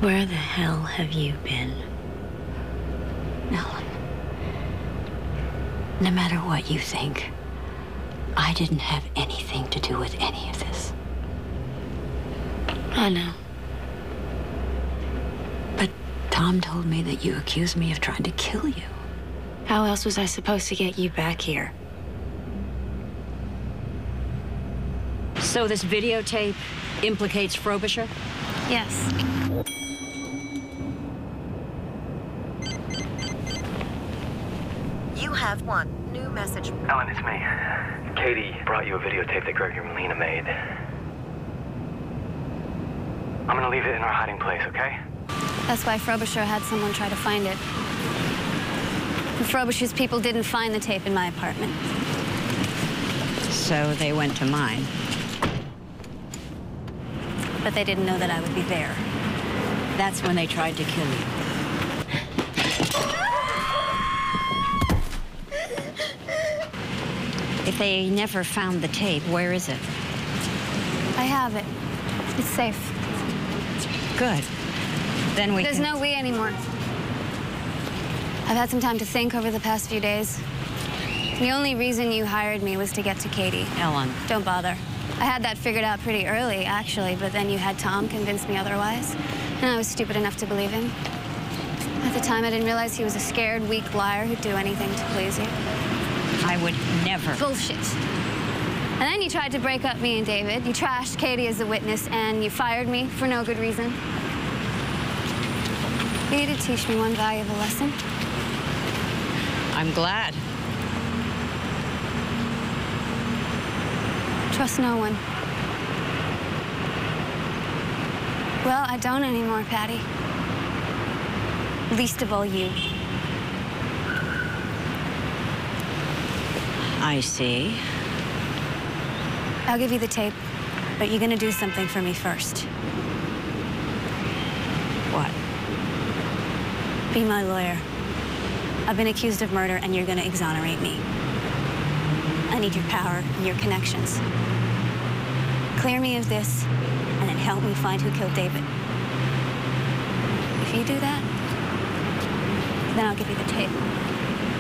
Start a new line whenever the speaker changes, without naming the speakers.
Where the hell have you been?
Ellen, no matter what you think, I didn't have anything to do with any of this.
I know.
But Tom told me that you accused me of trying to kill you.
How else was I supposed to get you back here?
So this videotape implicates Frobisher?
Yes.
You have one new message.
Ellen, it's me. Katie brought you a videotape that Gregory Molina made. I'm gonna leave it in our hiding place, okay?
That's why Frobisher had someone try to find it. And Frobisher's people didn't find the tape in my apartment.
So they went to mine.
But they didn't know that I would be there.
That's when they tried to kill you. If they never found the tape, where is it?
I have it. It's safe.
Good. Then we
There's no we anymore. I've had some time to think over the past few days. The only reason you hired me was to get to Katie.
Ellen.
Don't bother. I had that figured out pretty early, actually, but then you had Tom convince me otherwise, and I was stupid enough to believe him. At the time, I didn't realize he was a scared, weak liar who'd do anything to please you.
I would never.
Bullshit. And then you tried to break up me and David. You trashed Katie as a witness, and you fired me for no good reason. You did teach me one valuable lesson.
I'm glad.
Trust no one. Well, I don't anymore, Patty. Least of all you.
I see.
I'll give you the tape, but you're gonna do something for me first.
What?
Be my lawyer. I've been accused of murder, and you're gonna exonerate me. I need your power and your connections. Clear me of this, and then help me find who killed David. If you do that, then I'll give you the tape.